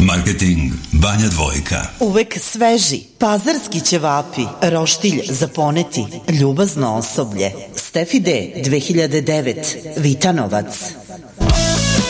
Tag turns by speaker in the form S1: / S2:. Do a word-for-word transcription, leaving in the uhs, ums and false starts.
S1: Marketing Banja Dvojka.
S2: Uvek sveži, pazarski ćevapi, roštilj za poneti, ljubazno osoblje. Stefi D. dve hiljade devet, Vitanovac.